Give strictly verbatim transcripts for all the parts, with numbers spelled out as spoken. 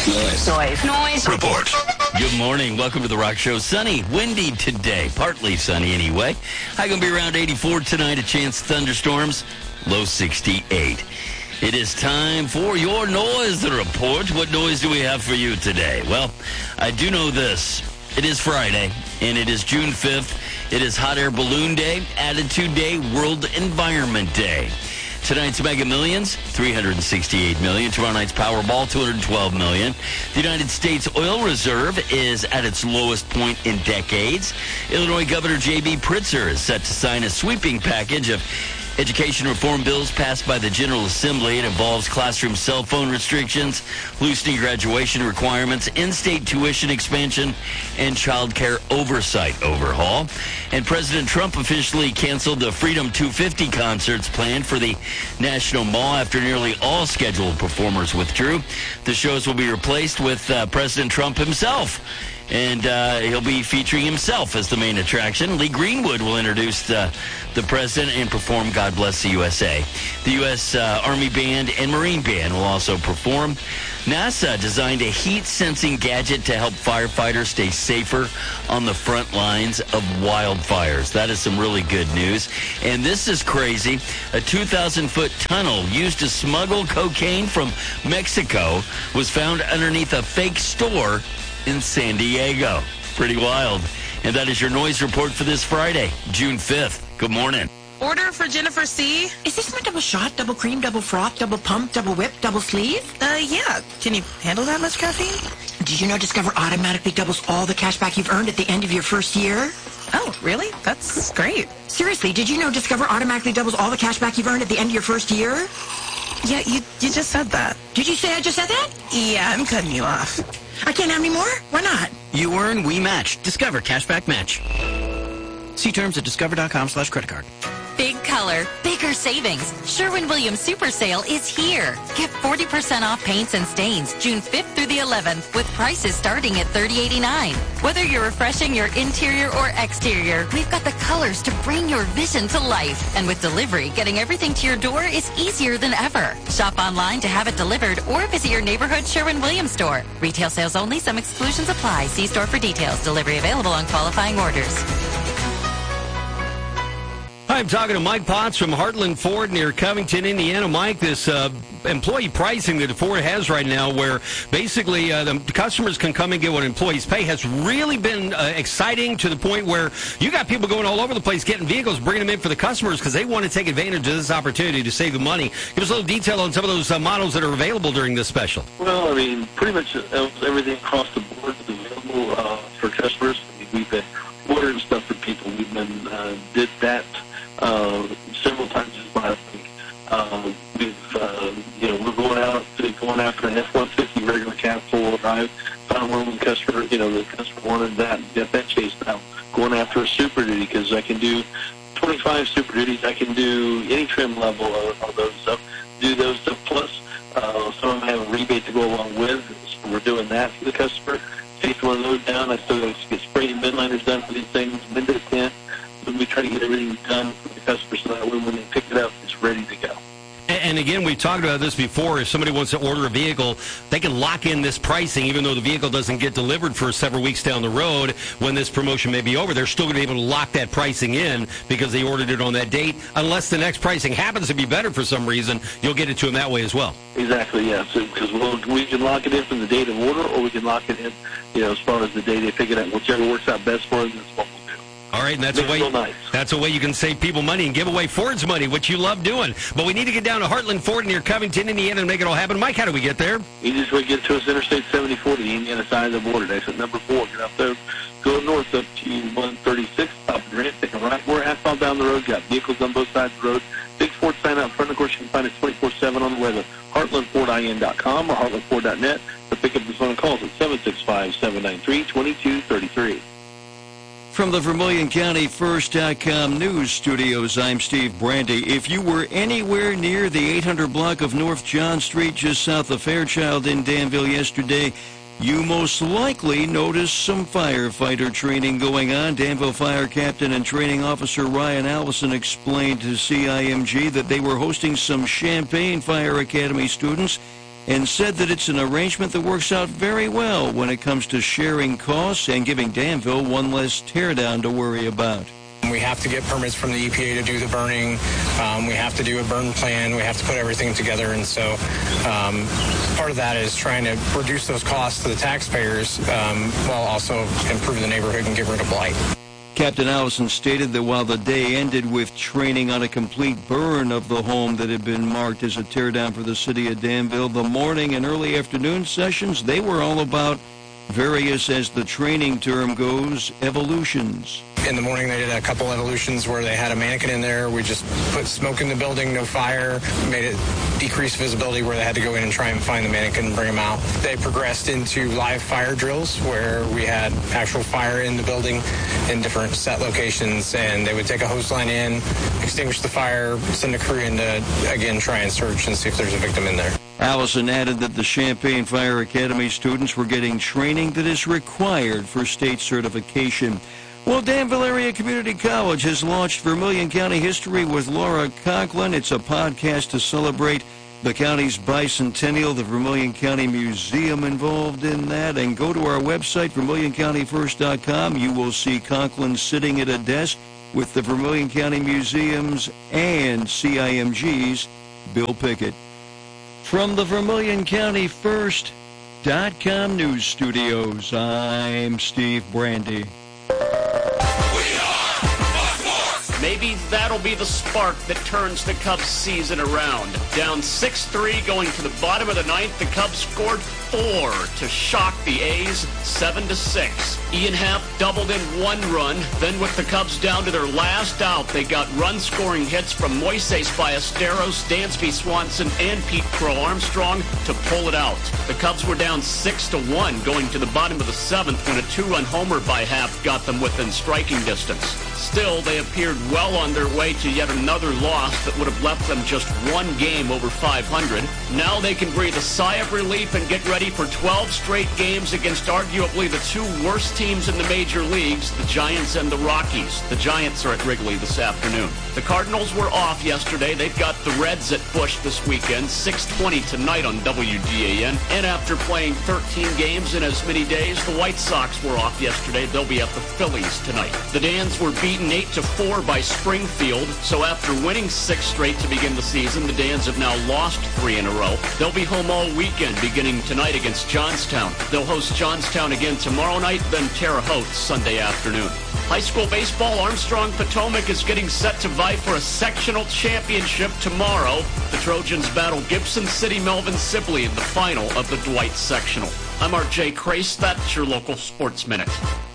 Noise. Noise. Noise. Report. Good morning. Welcome to the Rock Show. Sunny, windy today. Partly sunny anyway. High going to be around eighty-four tonight. A chance of thunderstorms. Low sixty-eight. It is time for your noise report. What noise do we have for you today? Well, I do know this. It is Friday, and it is June fifth. It is Hot Air Balloon Day, Attitude Day, World Environment Day. Tonight's Mega Millions, three hundred sixty-eight million dollars. Tomorrow night's Powerball, two hundred twelve million dollars. The United States Oil Reserve is at its lowest point in decades. Illinois Governor J B. Pritzker is set to sign a sweeping package of education reform bills passed by the General Assembly. It involves classroom cell phone restrictions, loosening graduation requirements, in-state tuition expansion, and child care oversight overhaul. And President Trump officially canceled the Freedom two fifty concerts planned for the National Mall after nearly all scheduled performers withdrew. The shows will be replaced with uh, President Trump himself. And uh, he'll be featuring himself as the main attraction. Lee Greenwood will introduce uh, the president and perform God Bless the U S A. The U S Uh, Army Band and Marine Band will also perform. NASA designed a heat-sensing gadget to help firefighters stay safer on the front lines of wildfires. That is some really good news. And this is crazy. A two thousand foot tunnel used to smuggle cocaine from Mexico was found underneath a fake store in San Diego. Pretty wild. And that is your noise report for this Friday, June fifth. Good morning. Order for Jennifer C. Is this my double shot, double cream, double froth, double pump, double whip, double sleeve? Uh, yeah. Can you handle that much caffeine? Did you know Discover automatically doubles all the cash back you've earned at the end of your first year? Oh, really? That's great. Seriously, did you know Discover automatically doubles all the cash back you've earned at the end of your first year? Yeah, you, you just said that. Did you say I just said that? Yeah, I'm cutting you off. I can't have any more? Why not? You earn, we match. Discover Cashback Match. See terms at discover.com slash credit card. Big color, bigger savings. Sherwin-Williams Super Sale is here. Get forty percent off paints and stains June fifth through the eleventh with prices starting at thirty eighty-nine. Whether you're refreshing your interior or exterior, we've got the colors to bring your vision to life. And with delivery, getting everything to your door is easier than ever. Shop online to have it delivered or visit your neighborhood Sherwin-Williams store. Retail sales only. Some exclusions apply. See store for details. Delivery available on qualifying orders. Hi, I'm talking to Mike Potts from Heartland Ford near Covington, Indiana. Mike, this uh, employee pricing that Ford has right now where basically uh, the customers can come and get what employees pay has really been uh, exciting to the point where you got people going all over the place getting vehicles, bringing them in for the customers because they want to take advantage of this opportunity to save the money. Give us a little detail on some of those uh, models that are available during this special. Well, I mean, pretty much everything across the board is available uh, for customers. I mean, we've been ordering stuff for people. We've been uh, did that Uh, several times this last week. Uh, we've, uh, you know, we're going out to going after an F one fifty regular cab four-wheel drive. Found one with the customer, you know, the customer wanted that, get that chased out. Going after a Super Duty because I can do twenty-five Super Duties. I can do any trim level of, of those stuff. Do those stuff plus uh, some of them have a rebate to go along with. So we're doing that for the customer. Chase one of those down. I still got to get spray and midliners done for these things. Windows tint. We try to get everything done for the customer so that way when they pick it up, it's ready to go. And again, we've talked about this before. If somebody wants to order a vehicle, they can lock in this pricing, even though the vehicle doesn't get delivered for several weeks down the road when this promotion may be over. They're still going to be able to lock that pricing in because they ordered it on that date. Unless the next pricing happens to be better for some reason, you'll get it to them that way as well. Exactly, yeah. So, because we'll, we can lock it in from the date of order, or we can lock it in, you know, as far as the day they pick it up. Whichever works out best for them, that's what we'll do. All right, and that's a way nice. that's a way you can save people money and give away Ford's money, which you love doing. But we need to get down to Heartland Ford near Covington, Indiana, and make it all happen. Mike, how do we get there? Easiest way to get to us, Interstate seventy-four, the Indiana side of the border. Exit number four. Get up there, go north up to one thirty-six, top of the ramp, take a right. We're half mile down the road. Got vehicles on both sides of the road. Big Ford sign out front. Of course, you can find us twenty-four seven on the web at heartland ford I N dot com or heartland ford dot net. Or pick up the phone calls at seven six five, seven nine three, two two three three. From the Vermilion County First dot com news studios, I'm Steve Brandy. If you were anywhere near the eight hundred block of North John Street just south of Fairchild in Danville yesterday, you most likely noticed some firefighter training going on. Danville Fire Captain and Training Officer Ryan Allison explained to C I M G that they were hosting some Champaign Fire Academy students and said that it's an arrangement that works out very well when it comes to sharing costs and giving Danville one less teardown to worry about. We have to get permits from the E P A to do the burning. Um, we have to do a burn plan. We have to put everything together. And so um, part of that is trying to reduce those costs to the taxpayers um, while also improve the neighborhood and get rid of blight. Captain Allison stated that while the day ended with training on a complete burn of the home that had been marked as a teardown for the city of Danville, the morning and early afternoon sessions, they were all about various, as the training term goes, evolutions. In the morning, they did a couple evolutions where they had a mannequin in there. We just put smoke in the building, no fire, made it decrease visibility where they had to go in and try and find the mannequin and bring them out. They progressed into live fire drills where we had actual fire in the building in different set locations, and they would take a hose line in, extinguish the fire, send a crew in to, again, try and search and see if there's a victim in there. Allison added that the Champaign Fire Academy students were getting training that is required for state certification. Well, Danville Area Community College has launched Vermilion County History with Laura Conklin. It's a podcast to celebrate the county's bicentennial, the Vermilion County Museum involved in that. And go to our website, vermilion county first dot com. You will see Conklin sitting at a desk with the Vermilion County Museum's and C I M G's Bill Pickett. From the Vermilion County First dot com news studios, I'm Steve Brandy. Maybe that'll be the spark that turns the Cubs season around. Down six three going to the bottom of the ninth, the Cubs scored four to shock the A's seven to six. Ian Happ doubled in one run. Then with the Cubs down to their last out, they got run-scoring hits from Moises Ballesteros, Dansby Swanson, and Pete Crow Armstrong to pull it out. The Cubs were down six to one going to the bottom of the seventh when a two-run homer by Happ got them within striking distance. Still, they appeared well on their way to yet another loss that would have left them just one game over five hundred. Now they can breathe a sigh of relief and get ready for twelve straight games against arguably the two worst teams in the major leagues, the Giants and the Rockies. The Giants are at Wrigley this afternoon. The Cardinals were off yesterday. They've got the Reds at Busch this weekend, six twenty tonight on W D A N. And after playing thirteen games in as many days, the White Sox were off yesterday. They'll be at the Phillies tonight. The Dans were beaten eight to four by Springfield, so after winning six straight to begin the season, the Dans have now lost three in a row. They'll be home all weekend, beginning tonight against Johnstown. They'll host Johnstown again tomorrow night, then Terre Haute Sunday afternoon. High school baseball, Armstrong Potomac is getting set to vie for a sectional championship tomorrow. The Trojans battle Gibson City Melvin Sibley in the final of the Dwight Sectional. I'm R J Crace. That's your local Sports Minute.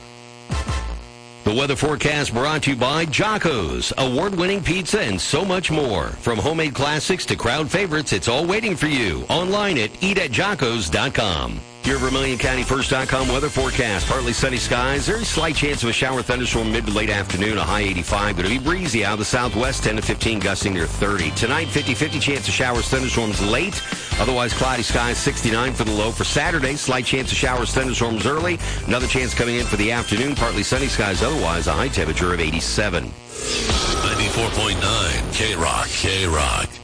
The weather forecast brought to you by Jocko's, award-winning pizza and so much more. From homemade classics to crowd favorites, it's all waiting for you. Online at eat at jockos dot com. Your Vermilion County First dot com weather forecast. Partly sunny skies. There's a slight chance of a shower thunderstorm mid to late afternoon. A high eighty-five. Going to be breezy out of the southwest. ten to fifteen, gusting near thirty. Tonight, fifty-fifty chance of showers, thunderstorms late. Otherwise, cloudy skies. sixty-nine for the low. For Saturday, slight chance of showers, thunderstorms early. Another chance coming in for the afternoon. Partly sunny skies. Otherwise, a high temperature of eighty-seven. ninety-four point nine K-Rock. K-Rock.